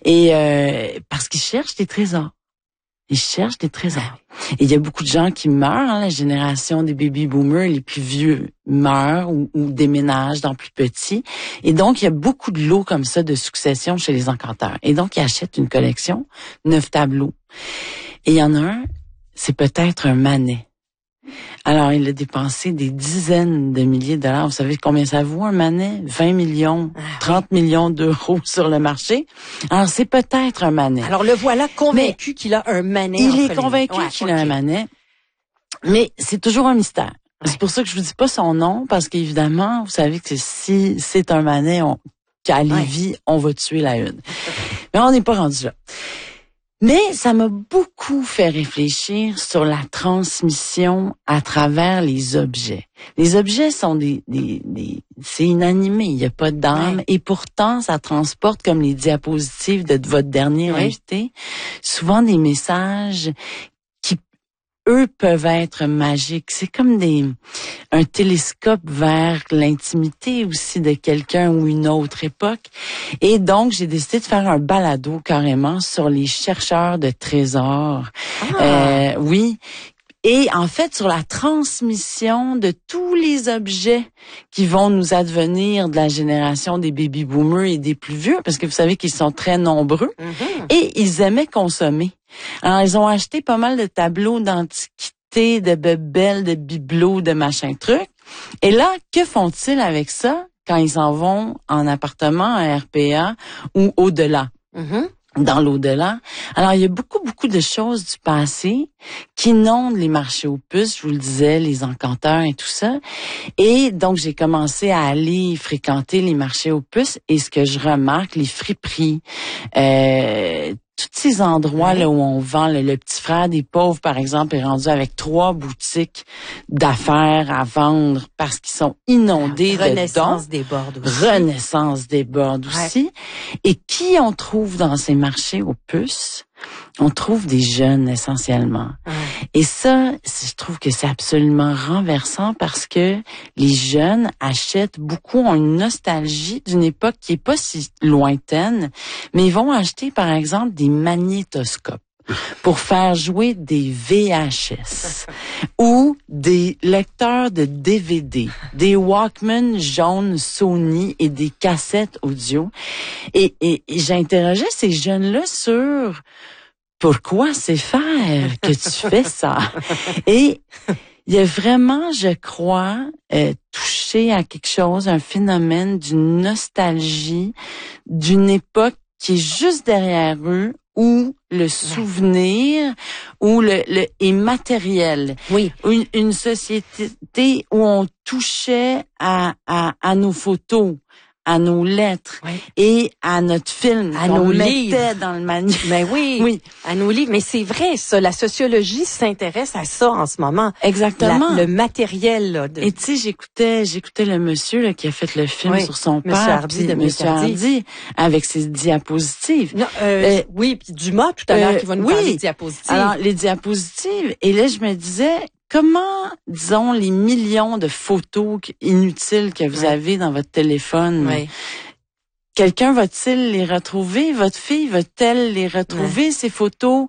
Et parce qu'ils cherchent des trésors. Ils cherchent des trésors. Et il y a beaucoup de gens qui meurent, la génération des baby boomers, les plus vieux meurent ou déménagent dans plus petits. Et donc, il y a beaucoup de lots comme ça de succession chez les encanteurs. Et donc, ils achètent une collection, 9 tableaux. Et il y en a un, c'est peut-être un Manet. Alors, il a dépensé des dizaines de milliers de dollars. Vous savez combien ça vaut, un Manet? 20 millions, 30 millions d'euros sur le marché. Alors, c'est peut-être un Manet. Alors, le voilà convaincu qu'il a un Manet. Il est convaincu qu'il a un Manet. Mais c'est toujours un mystère. C'est pour ça que je vous dis pas son nom, parce qu'évidemment, vous savez que si c'est un Manet, qu'à Lévis, on va tuer la une. Mais on n'est pas rendu là. Mais ça m'a beaucoup fait réfléchir sur la transmission à travers les objets. Les objets sont c'est inanimé, il n'y a pas d'âme, et pourtant ça transporte, comme les diapositives de votre dernier invité, souvent des messages qui, eux, peuvent être magiques. C'est comme un télescope vers l'intimité aussi de quelqu'un ou une autre époque. Et donc, j'ai décidé de faire un balado carrément sur les chercheurs de trésors. Oui. Et en fait, sur la transmission de tous les objets qui vont nous advenir de la génération des baby boomers et des plus vieux, parce que vous savez qu'ils sont très nombreux, et ils aimaient consommer. Alors, ils ont acheté pas mal de tableaux d'antiquité, de bebelles, de bibelots, de machin truc. Et là, que font-ils avec ça quand ils s'en vont en appartement, à RPA ou au-delà? Dans l'au-delà. Alors, il y a beaucoup de choses du passé qui inondent les marchés aux puces, je vous le disais, les encanteurs et tout ça. Et donc, j'ai commencé à aller fréquenter les marchés aux puces, et ce que je remarque, les friperies, tous ces endroits là où on vend, le petit frère des pauvres, par exemple, est rendu avec 3 boutiques d'affaires à vendre parce qu'ils sont inondés de dons. Renaissance déborde aussi. Renaissance déborde aussi. Et qui on trouve dans ces marchés aux puces? On trouve des jeunes essentiellement. Et ça, je trouve que c'est absolument renversant, parce que les jeunes achètent beaucoup, ont une nostalgie d'une époque qui est pas si lointaine, mais ils vont acheter par exemple des magnétoscopes pour faire jouer des VHS ou des lecteurs de DVD, des Walkman jaunes Sony et des cassettes audio. Et j'interrogeais ces jeunes-là sur pourquoi c'est faire que tu fais ça. Et il y a vraiment, je crois, touché à quelque chose, un phénomène d'une nostalgie d'une époque qui est juste derrière eux, où le souvenir, où le est matériel. Oui. Une société où on touchait à nos photos, à nos lettres et à notre film, à nos livres, mettait dans le manuel. Mais oui, à nos livres. Mais c'est vrai, ça. La sociologie s'intéresse à ça en ce moment. Exactement. Le matériel. Là, Et tu sais, j'écoutais le monsieur là qui a fait le film sur son père, Monsieur Hardy, avec ses diapositives. Non, oui, puis Dumas tout à l'heure qui va nous parler des diapositives. Alors les diapositives. Et là, je me disais, comment, disons, les millions de photos inutiles que vous avez dans votre téléphone, quelqu'un va-t-il les retrouver? Votre fille va-t-elle les retrouver, ces photos?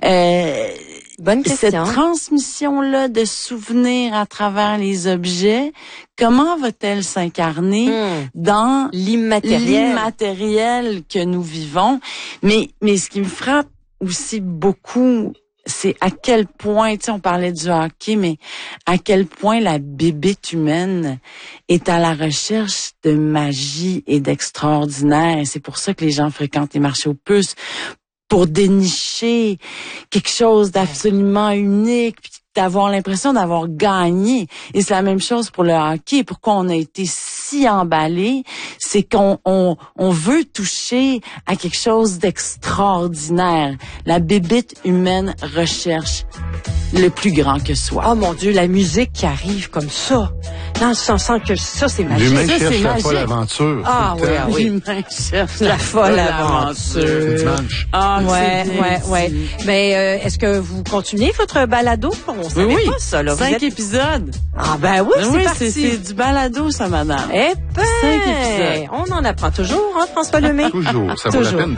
Bonne question. Cette transmission-là de souvenirs à travers les objets, comment va-t-elle s'incarner dans l'immatériel que nous vivons? Mais ce qui me frappe aussi beaucoup, c'est à quel point, tu sais, on parlait du hockey, mais à quel point la bébite humaine est à la recherche de magie et d'extraordinaire. Et c'est pour ça que les gens fréquentent les marchés aux puces, pour dénicher quelque chose d'absolument unique, puis d'avoir l'impression d'avoir gagné. Et c'est la même chose pour le hockey. Pourquoi on a été si emballé, c'est qu'on veut toucher à quelque chose d'extraordinaire. La bébite humaine recherche le plus grand que soi. Oh mon Dieu, la musique qui arrive comme ça. Dans le sens que ça, c'est magique. L'humain Ça, cherche la folle aventure. Ah oui. L'humain cherche la folle aventure. C'est dimanche. Ah, ouais. Mais est-ce que vous continuez votre balado? On savait pas ça, là. 5 épisodes. Ah ben oui, c'est parti. C'est du balado, ça, madame. Eh ben, 5 épisodes. on en apprend toujours, hein, François Lemay? Toujours, ça vaut la peine.